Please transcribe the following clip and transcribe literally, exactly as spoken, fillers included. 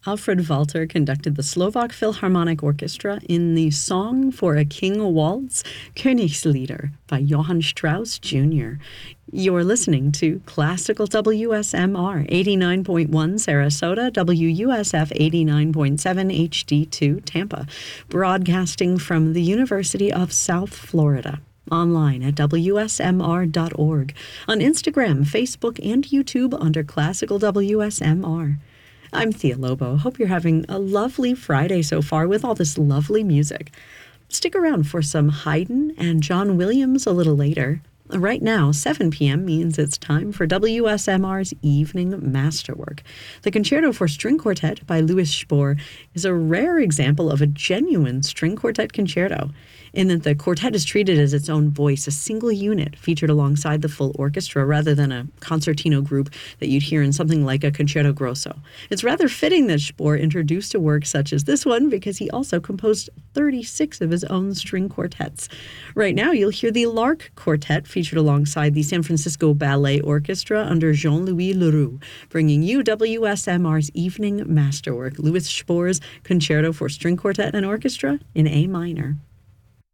Alfred Walter conducted the Slovak Philharmonic Orchestra in the Song for a King Waltz, Königslieder by Johann Strauss Junior You're listening to Classical W S M R eighty-nine point one Sarasota, W U S F eighty-nine point seven H D two Tampa, broadcasting from the University of South Florida. Online at W S M R dot org, on Instagram, Facebook, and YouTube under Classical W S M R. I'm Thea Lobo. Hope you're having a lovely Friday so far with all this lovely music. Stick around for some Haydn and John Williams a little later. Right now, seven p.m. means it's time for W S M R's Evening Masterwork. The Concerto for String Quartet by Louis Spohr is a rare example of a genuine string quartet concerto, in that the quartet is treated as its own voice, a single unit featured alongside the full orchestra rather than a concertino group that you'd hear in something like a concerto grosso. It's rather fitting that Spohr introduced a work such as this one because he also composed thirty-six of his own string quartets. Right now, you'll hear the Lark Quartet featured alongside the San Francisco Ballet Orchestra under Jean-Louis Leroux, bringing you W S M R's Evening Masterwork, Louis Spohr's Concerto for String Quartet and Orchestra in A minor.